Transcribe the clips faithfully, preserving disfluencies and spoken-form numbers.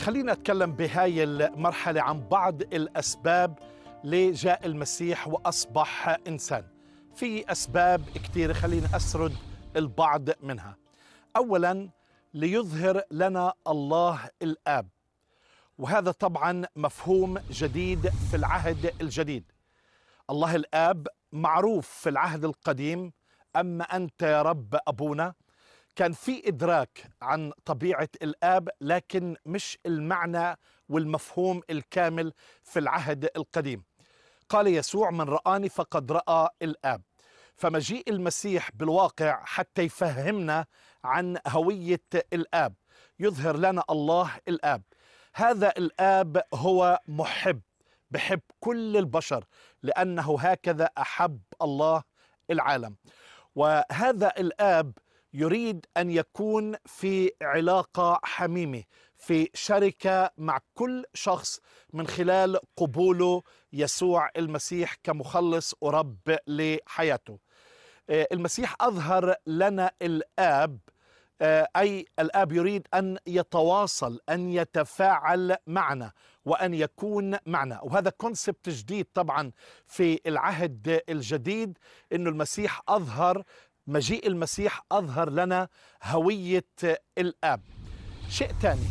خلينا أتكلم بهاي المرحلة عن بعض الأسباب ليه جاء المسيح وأصبح إنسان. في أسباب كثيرة، خلينا أسرد البعض منها. أولاً، ليظهر لنا الله الآب، وهذا طبعاً مفهوم جديد في العهد الجديد. الله الآب معروف في العهد القديم، أما أنت يا رب أبونا. كان في إدراك عن طبيعة الآب، لكن مش المعنى والمفهوم الكامل في العهد القديم. قال يسوع: من رآني فقد رأى الآب. فمجيء المسيح بالواقع حتى يفهمنا عن هوية الآب، يظهر لنا الله الآب. هذا الآب هو محب، بحب كل البشر، لأنه هكذا أحب الله العالم. وهذا الآب يريد أن يكون في علاقة حميمة، في شركة مع كل شخص من خلال قبوله يسوع المسيح كمخلص ورب لحياته. المسيح أظهر لنا الآب، أي الآب يريد أن يتواصل، أن يتفاعل معنا وأن يكون معنا. وهذا كونسبت جديد طبعا في العهد الجديد، إنه المسيح أظهر مجيء المسيح أظهر لنا هوية الآب. شيء ثاني،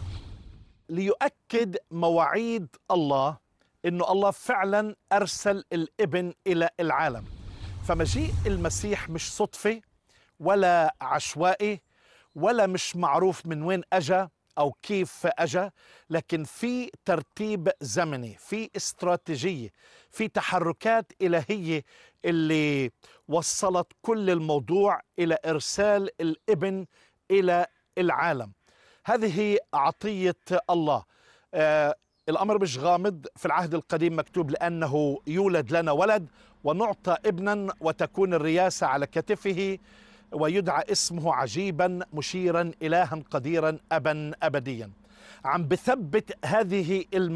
ليؤكد مواعيد الله، إنه الله فعلا أرسل الابن إلى العالم. فمجيء المسيح مش صدفة ولا عشوائي ولا مش معروف من وين أجا أو كيف أجا، لكن في ترتيب زمني، في استراتيجية، في تحركات إلهية اللي وصلت كل الموضوع إلى إرسال الابن إلى العالم. هذه عطية الله. آه الأمر مش غامض. في العهد القديم مكتوب: لأنه يولد لنا ولد ونعطى ابنا وتكون الرياسة على كتفه ويدعى اسمه عجيبا مشيرا إلها قديرا أبا أبديا. عم بثبت هذه الم